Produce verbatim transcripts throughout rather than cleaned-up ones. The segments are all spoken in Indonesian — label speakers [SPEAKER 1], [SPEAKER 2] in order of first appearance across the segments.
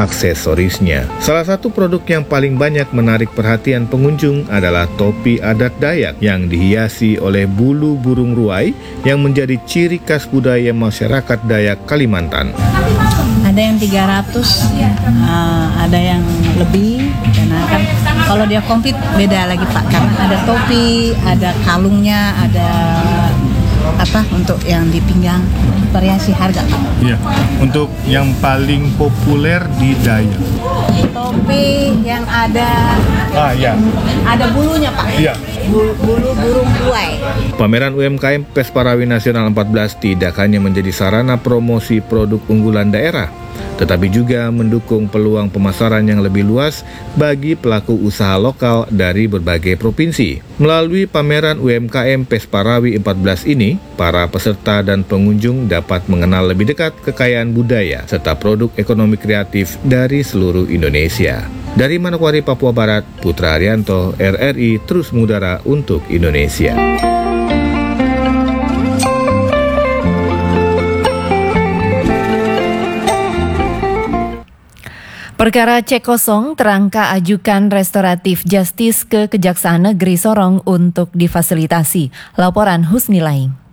[SPEAKER 1] aksesorisnya. Salah satu produk yang paling banyak menarik perhatian pengunjung adalah topi adat Dayak yang dihiasi oleh bulu burung ruai yang menjadi ciri khas budaya masyarakat Dayak Kalimantan.
[SPEAKER 2] Ada yang tiga ratus, uh, ada yang lebih, karena kan kalau dia komplit beda lagi Pak, karena ada topi, ada kalungnya, ada apa untuk yang di pinggang, variasi harga Pak.
[SPEAKER 1] Iya, untuk yang paling populer di Dayak.
[SPEAKER 2] Topi yang ada,
[SPEAKER 1] ah ya,
[SPEAKER 2] ada bulunya Pak.
[SPEAKER 1] Iya.
[SPEAKER 2] Bulu, bulu burung ruai.
[SPEAKER 1] Pameran U M K M Pesparawi Nasional empat belas tidak hanya menjadi sarana promosi produk unggulan daerah, tetapi juga mendukung peluang pemasaran yang lebih luas bagi pelaku usaha lokal dari berbagai provinsi. Melalui pameran U M K M Pesparawi empat belas ini, para peserta dan pengunjung dapat mengenal lebih dekat kekayaan budaya serta produk ekonomi kreatif dari seluruh Indonesia. Dari Manokwari, Papua Barat, Putra Haryanto, R R I terus mengudara untuk Indonesia.
[SPEAKER 3] Perkara cek kosong terangka ajukan restoratif justice ke Kejaksaan Negeri Sorong untuk difasilitasi. Laporan Husni Laing.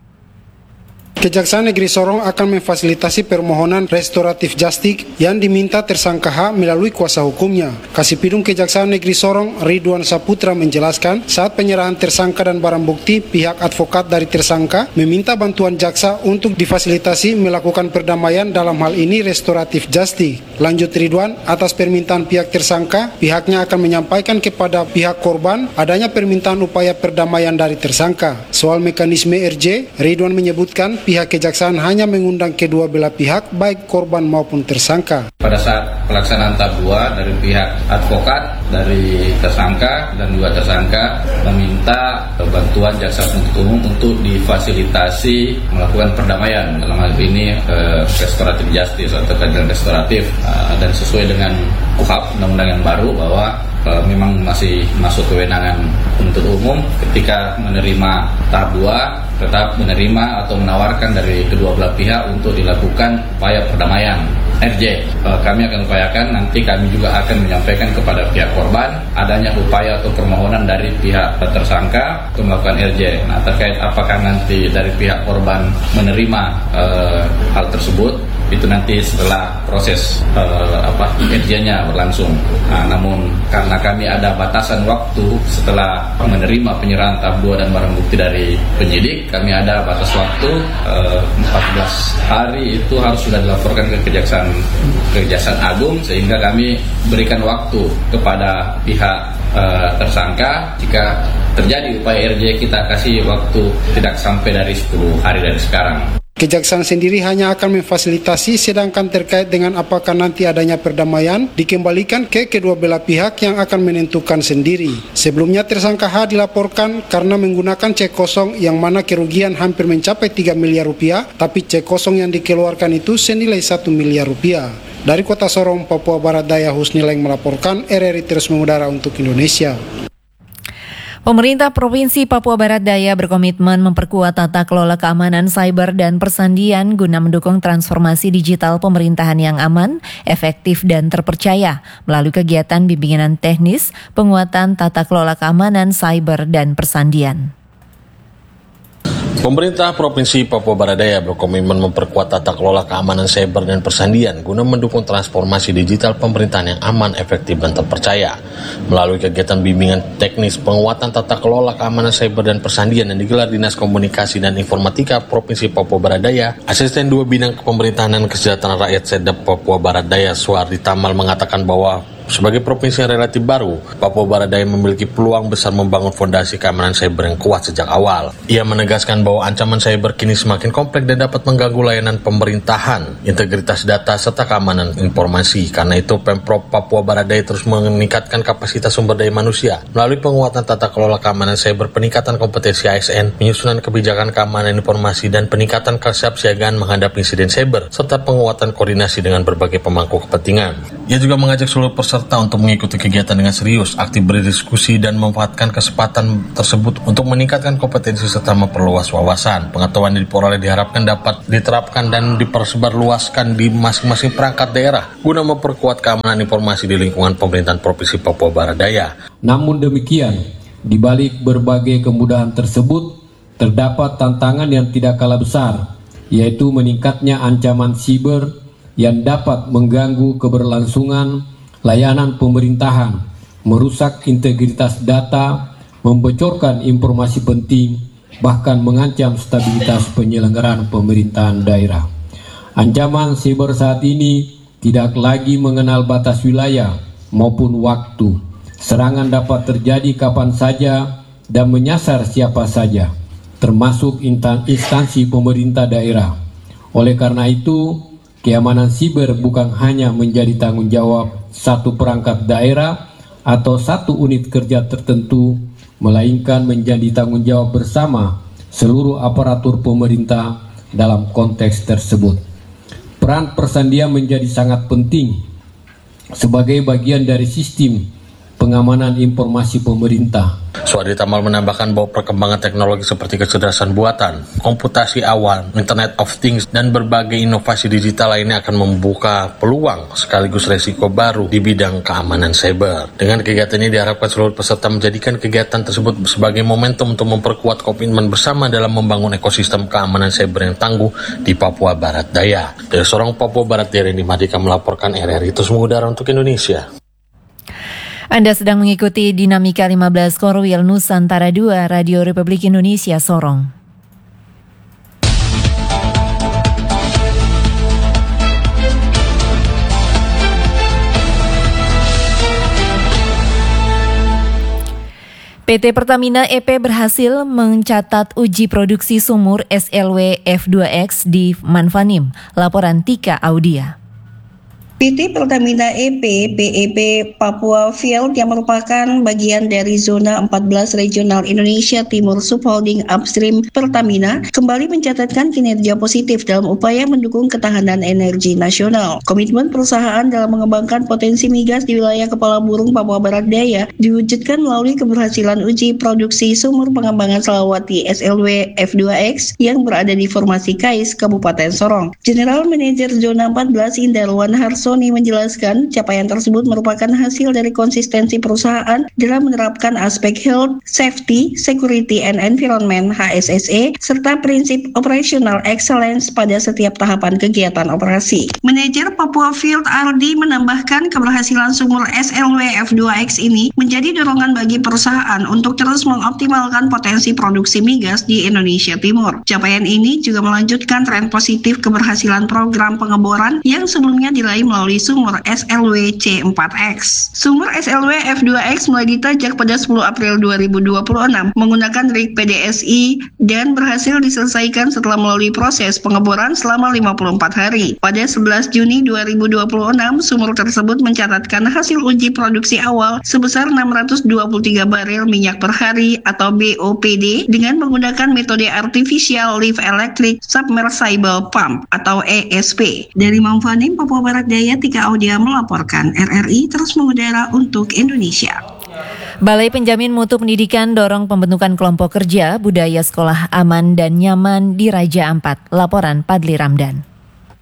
[SPEAKER 4] Kejaksaan Negeri Sorong akan memfasilitasi permohonan restoratif justice yang diminta tersangka H melalui kuasa hukumnya. Kasipidum Kejaksaan Negeri Sorong, Ridwan Saputra menjelaskan, saat penyerahan tersangka dan barang bukti, pihak advokat dari tersangka meminta bantuan jaksa untuk difasilitasi melakukan perdamaian, dalam hal ini restoratif justice. Lanjut Ridwan, atas permintaan pihak tersangka, pihaknya akan menyampaikan kepada pihak korban adanya permintaan upaya perdamaian dari tersangka. Soal mekanisme R J, Ridwan menyebutkan pihak kejaksaan hanya mengundang kedua belah pihak, baik korban maupun tersangka.
[SPEAKER 5] Pada saat pelaksanaan tahap dua dari pihak advokat, dari tersangka dan juga tersangka meminta bantuan jaksa penuntut umum untuk difasilitasi melakukan perdamaian, dalam hal ini eh, restoratif justice atau keadilan restoratif, eh, dan sesuai dengan U H A P, undang-undang yang baru, bahwa Uh, memang masih masuk kewenangan penuntut umum ketika menerima tahap dua, tetap menerima atau menawarkan dari kedua belah pihak untuk dilakukan upaya perdamaian R J. Uh, kami akan upayakan, nanti kami juga akan menyampaikan kepada pihak korban adanya upaya atau permohonan dari pihak tersangka untuk melakukan R J. Nah, terkait apakah nanti dari pihak korban menerima uh, hal tersebut, itu nanti setelah proses uh, apa R J-nya berlangsung. Nah, namun karena kami ada batasan waktu setelah menerima penyerahan tahap dua dan barang bukti dari penyidik, kami ada batas waktu uh, empat belas hari itu harus sudah dilaporkan ke Kejaksaan Kejaksaan Agung, sehingga kami berikan waktu kepada pihak uh, tersangka. Jika terjadi upaya R J, kita kasih waktu tidak sampai dari sepuluh hari dari sekarang.
[SPEAKER 4] Kejaksaan sendiri hanya akan memfasilitasi, sedangkan terkait dengan apakah nanti adanya perdamaian dikembalikan ke kedua belah pihak yang akan menentukan sendiri. Sebelumnya tersangka H dilaporkan karena menggunakan cek kosong yang mana kerugian hampir mencapai tiga miliar rupiah, tapi cek kosong yang dikeluarkan itu senilai satu miliar rupiah. Dari Kota Sorong, Papua Barat Daya, Husni Laing melaporkan, R R I terus mengudara untuk Indonesia.
[SPEAKER 3] Pemerintah Provinsi Papua Barat Daya berkomitmen memperkuat tata kelola keamanan cyber dan persandian guna mendukung transformasi digital pemerintahan yang aman, efektif dan terpercaya melalui kegiatan bimbingan teknis, penguatan tata kelola keamanan cyber dan persandian.
[SPEAKER 6] Pemerintah Provinsi Papua Barat Daya berkomitmen memperkuat tata kelola keamanan cyber dan persandian guna mendukung transformasi digital pemerintahan yang aman, efektif, dan terpercaya. Melalui kegiatan bimbingan teknis penguatan tata kelola keamanan cyber dan persandian yang digelar Dinas Komunikasi dan Informatika Provinsi Papua Barat Daya, Asisten dua Bidang Kepemerintahan dan Kesejahteraan Rakyat Sedap Papua Barat Daya, Suardi Tamal, mengatakan bahwa sebagai provinsi yang relatif baru, Papua Barat Daya memiliki peluang besar membangun fondasi keamanan cyber yang kuat sejak awal. Ia menegaskan bahwa ancaman cyber kini semakin kompleks dan dapat mengganggu layanan pemerintahan, integritas data, serta keamanan informasi. Karena itu, Pemprov Papua Barat Daya terus meningkatkan kapasitas sumber daya manusia melalui penguatan tata kelola keamanan cyber, peningkatan kompetensi A S N, penyusunan kebijakan keamanan informasi, dan peningkatan kesiapsiagaan menghadapi insiden cyber, serta penguatan koordinasi dengan berbagai pemangku kepentingan. Ia juga mengajak seluruh peserta peserta untuk mengikuti kegiatan dengan serius, aktif berdiskusi, dan memanfaatkan kesempatan tersebut untuk meningkatkan kompetensi serta memperluas wawasan. Pengetahuan yang diperoleh diharapkan dapat diterapkan dan dipersebarluaskan di masing-masing perangkat daerah guna memperkuat keamanan informasi di lingkungan pemerintahan Provinsi Papua Barat Daya.
[SPEAKER 7] Namun demikian, di balik berbagai kemudahan tersebut, terdapat tantangan yang tidak kalah besar, yaitu meningkatnya ancaman siber yang dapat mengganggu keberlangsungan layanan pemerintahan, merusak integritas data, membocorkan informasi penting, bahkan mengancam stabilitas penyelenggaraan pemerintahan daerah. Ancaman siber saat ini tidak lagi mengenal batas wilayah maupun waktu. Serangan dapat terjadi kapan saja dan menyasar siapa saja, termasuk instansi pemerintah daerah. Oleh karena itu, keamanan siber bukan hanya menjadi tanggung jawab satu perangkat daerah atau satu unit kerja tertentu, melainkan menjadi tanggung jawab bersama seluruh aparatur pemerintah dalam konteks tersebut. Peran Persandian menjadi sangat penting sebagai bagian dari sistem pengamanan informasi pemerintah.
[SPEAKER 6] Suhadi Tamal menambahkan bahwa perkembangan teknologi seperti kecerdasan buatan, komputasi awal, Internet of Things, dan berbagai inovasi digital lainnya akan membuka peluang sekaligus resiko baru di bidang keamanan cyber. Dengan kegiatan ini diharapkan seluruh peserta menjadikan kegiatan tersebut sebagai momentum untuk memperkuat komitmen bersama dalam membangun ekosistem keamanan cyber yang tangguh di Papua Barat Daya. Dari Sorong, Papua Barat Daya, Randy Mardika melaporkan R R I Terus Mengudara untuk Indonesia.
[SPEAKER 3] Anda sedang mengikuti Dinamika lima belas Korwil Nusantara dua Radio Republik Indonesia Sorong. P T Pertamina E P berhasil mencatat uji produksi sumur S L W F dua X di Manfanim. Laporan Tika Audia.
[SPEAKER 8] P T Pertamina E P, P E P Papua Field yang merupakan bagian dari Zona empat belas Regional Indonesia Timur Subholding Upstream Pertamina kembali mencatatkan kinerja positif dalam upaya mendukung ketahanan energi nasional. Komitmen perusahaan dalam mengembangkan potensi migas di wilayah Kepala Burung Papua Barat Daya diwujudkan melalui keberhasilan uji produksi sumur pengembangan Selawati S L W F dua X yang berada di Formasi Kais, Kabupaten Sorong. General Manager Zona empat belas Indarwan Harso menjelaskan capaian tersebut merupakan hasil dari konsistensi perusahaan dalam menerapkan aspek health, safety, security, and environment H S S E serta prinsip operational excellence pada setiap tahapan kegiatan operasi. Manajer Papua Field Ardi menambahkan keberhasilan sumur S L W F dua X ini menjadi dorongan bagi perusahaan untuk terus mengoptimalkan potensi produksi migas di Indonesia Timur. Capaian ini juga melanjutkan tren positif keberhasilan program pengeboran yang sebelumnya diraih melalui melalui sumur S L W C empat X. Sumur S L W F dua X mulai ditajak pada sepuluh April dua ribu dua puluh enam menggunakan rig P D S I dan berhasil diselesaikan setelah melalui proses pengeboran selama lima puluh empat hari. Pada sebelas Juni dua ribu dua puluh enam, sumur tersebut mencatatkan hasil uji produksi awal sebesar enam ratus dua puluh tiga barel minyak per hari atau B O P D dengan menggunakan metode Artificial Lift Electric Submersible Pump atau E S P. Dari Manfanim, Papua Barat Daya, Tika Audia melaporkan. R R I Terus Mengudara untuk Indonesia.
[SPEAKER 3] Balai Penjamin Mutu Pendidikan dorong pembentukan kelompok kerja budaya sekolah aman dan nyaman di Raja Ampat. Laporan Padli Ramdan.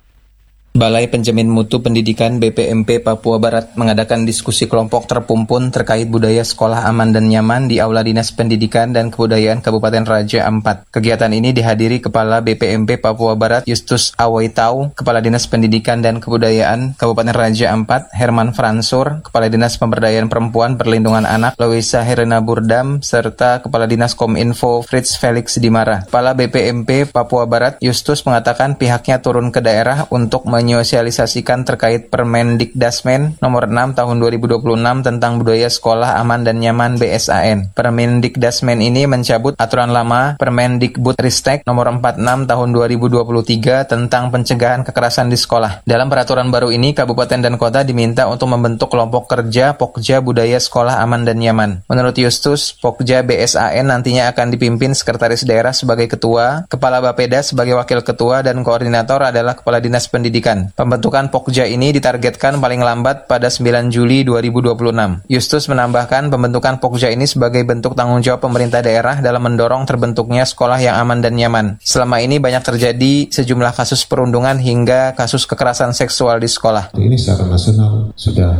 [SPEAKER 9] Balai Penjamin Mutu Pendidikan B P M P Papua Barat mengadakan diskusi kelompok terpumpun terkait budaya sekolah aman dan nyaman di Aula Dinas Pendidikan dan Kebudayaan Kabupaten Raja Ampat. Kegiatan ini dihadiri Kepala B P M P Papua Barat Justus Awaitau, Kepala Dinas Pendidikan dan Kebudayaan Kabupaten Raja Ampat Herman Fransur, Kepala Dinas Pemberdayaan Perempuan Perlindungan Anak Loisa Herena Burdam, serta Kepala Dinas Kominfo Fritz Felix Dimara. Kepala B P M P Papua Barat Justus mengatakan pihaknya turun ke daerah untuk menyosialisasikan terkait Permendikdasmen nomor enam tahun dua ribu dua puluh enam tentang budaya sekolah aman dan nyaman B S A N. Permendikdasmen ini mencabut aturan lama Permendikbudristek nomor empat puluh enam tahun dua ribu dua puluh tiga tentang pencegahan kekerasan di sekolah. Dalam peraturan baru ini, kabupaten dan kota diminta untuk membentuk kelompok kerja Pokja Budaya Sekolah Aman dan Nyaman. Menurut Justus, Pokja B S A N nantinya akan dipimpin sekretaris daerah sebagai ketua, kepala Bapeda sebagai wakil ketua, dan koordinator adalah Kepala Dinas Pendidikan pendidikan. Pembentukan Pokja ini ditargetkan paling lambat pada sembilan Juli dua ribu dua puluh enam. Justus menambahkan pembentukan Pokja ini sebagai bentuk tanggung jawab pemerintah daerah dalam mendorong terbentuknya sekolah yang aman dan nyaman. Selama ini banyak terjadi sejumlah kasus perundungan hingga kasus kekerasan seksual di sekolah.
[SPEAKER 10] Ini secara nasional sudah